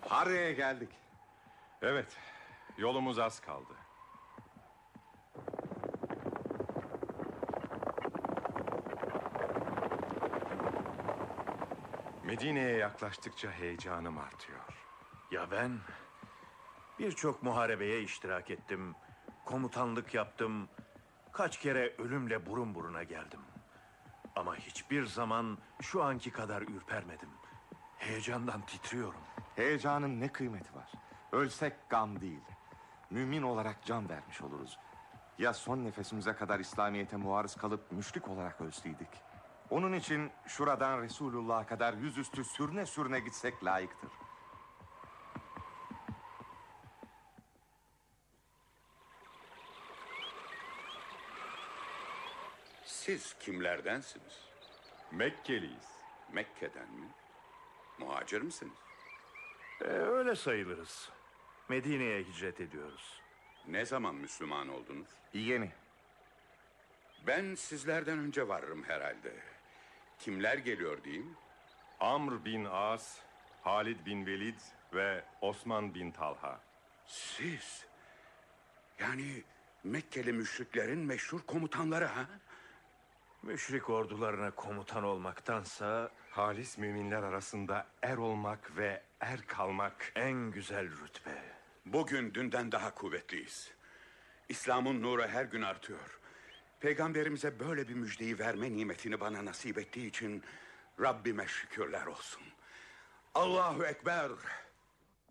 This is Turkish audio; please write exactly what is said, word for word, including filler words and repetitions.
Harre'ye geldik. Evet, yolumuz az kaldı. Medine'ye yaklaştıkça heyecanım artıyor. Ya ben? Birçok muharebeye iştirak ettim. Komutanlık yaptım. Kaç kere ölümle burun buruna geldim. Ama hiçbir zaman şu anki kadar ürpermedim. Heyecandan titriyorum. Heyecanın ne kıymeti var? Ölsek gam değil. Mümin olarak can vermiş oluruz. Ya son nefesimize kadar İslamiyet'e muarız kalıp müşrik olarak ölseydik? Onun için şuradan Resulullah'a kadar yüzüstü sürüne sürüne gitsek layıktır. Siz kimlerdensiniz? Mekkeliyiz. Mekke'den mi? Muhacir misiniz? Ee, öyle sayılırız. Medine'ye hicret ediyoruz. Ne zaman Müslüman oldunuz? Yeni. Ben sizlerden önce varırım herhalde. Kimler geliyor diyeyim? Amr bin As, Halid bin Velid ve Osman bin Talha. Siz? Yani Mekkeli müşriklerin meşhur komutanları ha? Müşrik ordularına komutan olmaktansa Halis müminler arasında er olmak ve er kalmak en güzel rütbe. Bugün dünden daha kuvvetliyiz. İslam'ın nuru her gün artıyor. Peygamberimize böyle bir müjdeyi verme nimetini bana nasip ettiği için Rabbime şükürler olsun. Allahu Ekber.